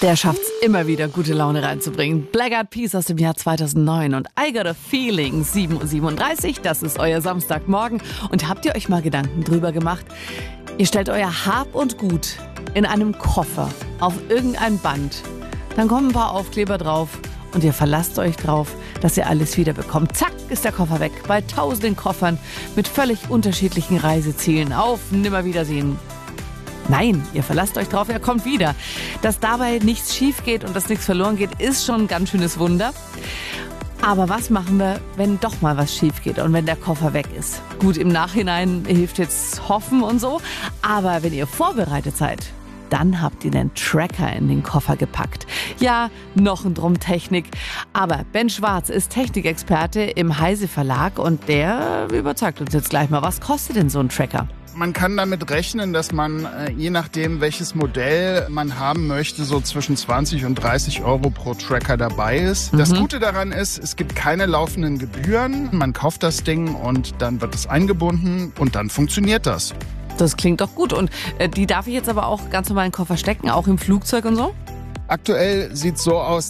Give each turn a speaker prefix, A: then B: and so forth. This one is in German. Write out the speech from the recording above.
A: Der schafft's immer wieder, gute Laune reinzubringen. Black Eyed Peas aus dem Jahr 2009 und I Got a Feeling, 7:37 Uhr, das ist euer Samstagmorgen. Und habt ihr euch mal Gedanken drüber gemacht? Ihr stellt euer Hab und Gut in einem Koffer auf irgendein Band. Dann kommen ein paar Aufkleber drauf und ihr verlasst euch drauf, dass ihr alles wieder bekommt. Zack, ist der Koffer weg. Bei tausenden Koffern mit völlig unterschiedlichen Reisezielen. Auf Nimmerwiedersehen. Nein, ihr verlasst euch drauf, er kommt wieder. Dass dabei nichts schief geht und dass nichts verloren geht, ist schon ein ganz schönes Wunder. Aber was machen wir, wenn doch mal was schief geht und wenn der Koffer weg ist? Gut, im Nachhinein hilft jetzt Hoffen und so. Aber wenn ihr vorbereitet seid, dann habt ihr den Tracker in den Koffer gepackt. Ja, noch ein Drum Technik. Aber Ben Schwarz ist Technikexperte im Heise Verlag und der überzeugt uns jetzt gleich mal. Was kostet denn so ein Tracker?
B: Man kann damit rechnen, dass man, je nachdem welches Modell man haben möchte, so zwischen 20 und 30 Euro pro Tracker dabei ist. Das Gute daran ist, es gibt keine laufenden Gebühren. Man kauft das Ding und dann wird es eingebunden und dann funktioniert das.
A: Das klingt doch gut. Und die darf ich jetzt aber auch ganz normal in den Koffer stecken, auch im Flugzeug und so?
B: Aktuell sieht es so aus,